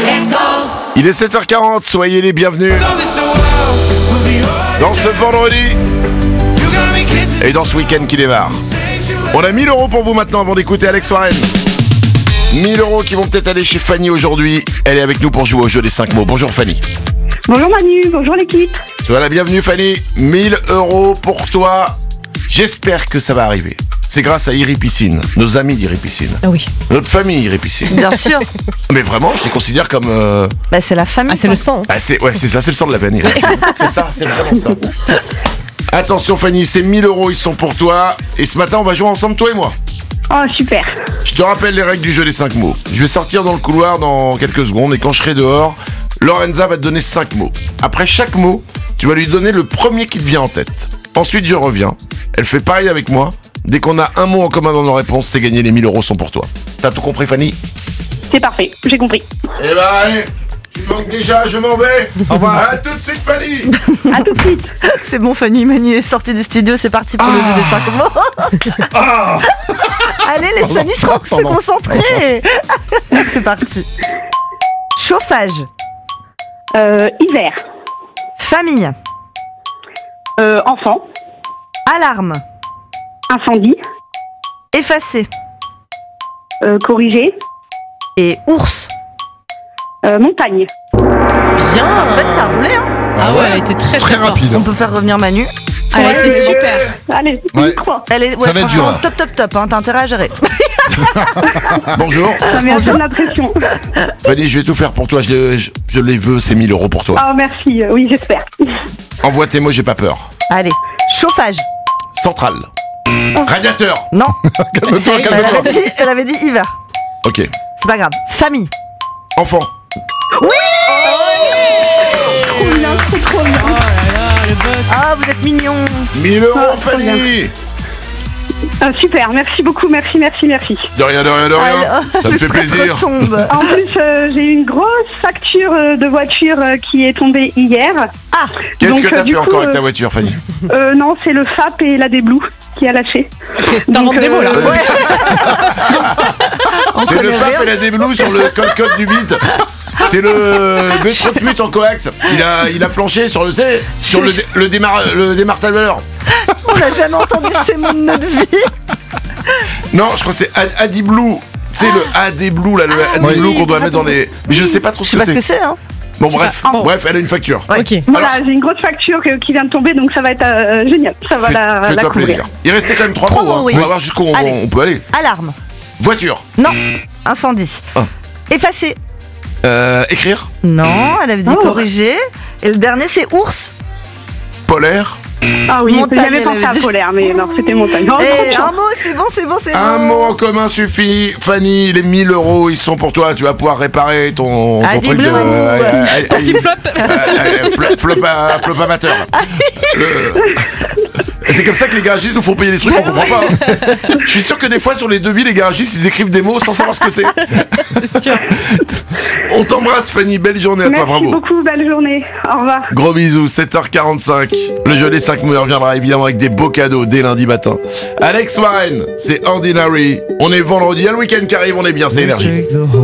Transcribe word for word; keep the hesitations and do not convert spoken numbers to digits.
Il est sept heures quarante, soyez les bienvenus dans ce vendredi et dans ce week-end qui démarre. On a mille euros pour vous maintenant avant d'écouter Alex Warren. mille euros qui vont peut-être aller chez Fanny aujourd'hui. Elle est avec nous pour jouer au jeu des cinq mots. Bonjour Fanny. Bonjour Manu, bonjour l'équipe. Sois la bienvenue Fanny. mille euros pour toi. J'espère que ça va arriver. C'est grâce à Iri Piscine, nos amis d'Iri Piscine. Ah oui. Notre famille Iri Piscine. Bien sûr. Mais vraiment, je les considère comme... Euh... Bah c'est la famille. Ah, c'est quoi. le sang. Ah, c'est, ouais, c'est ça, c'est le sang de la veine. Iri Piscine. C'est ça, c'est vraiment ça. Attention Fanny, ces mille euros, ils sont pour toi. Et ce matin, on va jouer ensemble, toi et moi. Oh super. Je te rappelle les règles du jeu des cinq mots. Je vais sortir dans le couloir dans quelques secondes et quand je serai dehors, Lorenza va te donner cinq mots. Après chaque mot, tu vas lui donner le premier qui te vient en tête. Ensuite, je reviens. Elle fait pareil avec moi. Dès qu'on a un mot en commun dans nos réponses, c'est gagné, les mille euros sont pour toi. T'as tout compris, Fanny ? C'est parfait, j'ai compris. Eh ben allez, tu manques déjà, je m'en vais. Au revoir. À tout de suite, Fanny. À tout de suite. C'est bon, Fanny, Manu est sortie du studio, c'est parti pour le jeu des cinq mots. Ah. Allez, laisse Fanny se se pardon. concentrer. C'est parti. Chauffage. Euh, hiver. Famille. Euh, enfant. Alarme. Incendie. Effacer. Euh, corriger. Et ours. Euh, montagne. Bien. En fait, ça a roulé, hein. Ah ouais, elle était très Très très forte. rapide. On peut faire revenir Manu. Elle a Ouais, été ouais, super. Allez, Ouais. trois. Elle est, ouais, Ça va être dur, franchement, là. top, top, top, hein, t'as intérêt à gérer. Bonjour. Ça met un peu de la pression. Fanny, je vais tout faire pour toi. Je, je, je les veux, ces mille euros pour toi. Ah merci, euh, oui j'espère. Envoie tes mots, j'ai pas peur. Allez, chauffage. Centrale. Radiateur. Non, Calme-toi, elle calme-toi. avait, dit, elle avait dit hiver. Ok. C'est pas grave. Famille. Enfant. Trop bien, trop trop bien. Ah, vous êtes mignons. mille euros, Ah, trop Fanny. Euh, super, merci beaucoup, merci, merci, merci. De rien, de rien, de rien. Ah, Ça me le fait stress plaisir. retombe. En plus, euh, j'ai eu une grosse facture euh, de voiture euh, qui est tombée hier. Ah, Qu'est-ce Donc, que t'as euh, du fait coup, encore avec euh, ta voiture, Fanny? Euh, non, c'est le F A P et la Déblou qui a lâché. T'inventes des mots là. euh, C'est le connaît F A P rien. et la déblou sur le code-code du bit. C'est le métro de pute en coax. Il a, il a flanché sur le, c'est, sur le, dé- le, démar, le démarreur. on n'a jamais entendu ces mots de notre vie. Non, je crois que c'est Ad- Adiblou. C'est le Adiblou, là, le Adiblou oui, qu'on doit mettre pardon. dans les. Mais je sais pas trop Je ce sais que pas ce c'est. que c'est, hein. Bon, bref, pas. bref, elle a une facture. Ok. Voilà, j'ai une grosse facture que- qui vient de tomber, donc ça va être euh, génial. Ça va Fais- la, la Fais-toi couvrir. plaisir. Il restait quand même trois Trois mots. mots, hein. oui. On va voir jusqu'où on, Allez. on peut aller. Alarme. Voiture. Non. Incendie. Ah. Effacer. Euh, écrire. Non, elle avait dit Oh. corriger. Et le dernier, c'est ours. Polaire. Ah oui, Montagne, j'avais elle pensé avait à dit. polaire, mais non, c'était montagne. Oh, trop Eh, bien. un mot, c'est bon, c'est bon, c'est Un bon. mot en commun suffit. Fanny, les mille euros, ils sont pour toi. Tu vas pouvoir réparer ton, ton Adi truc de. Blue. euh, euh, Ton euh, flip-flop. euh, euh, flop, flop, à- flop amateur. Le- C'est comme ça que les garagistes nous font payer des trucs qu'on comprend pas. hein. Je suis sûr que des fois sur les devis, les garagistes ils écrivent des mots sans savoir ce que c'est. C'est sûr. On t'embrasse, Fanny. Belle journée à toi, Merci bravo. beaucoup, belle journée. Au revoir. Gros bisous, sept heures quarante-cinq. Le jeu des cinq mots reviendra évidemment avec des beaux cadeaux dès lundi matin. Alex Warren, c'est Ordinary. On est vendredi, il y a le week-end qui arrive, on est bien, c'est énergie.